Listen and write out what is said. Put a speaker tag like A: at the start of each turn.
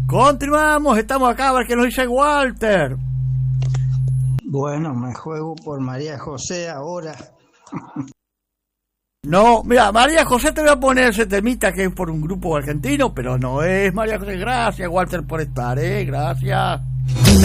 A: Continuamos, estamos acá a ver qué nos dice Walter.
B: Bueno, me juego por María José ahora.
A: No, mira, María José te voy a poner ese temita que es por un grupo argentino, pero no es María José. Gracias, Walter, por estar, gracias.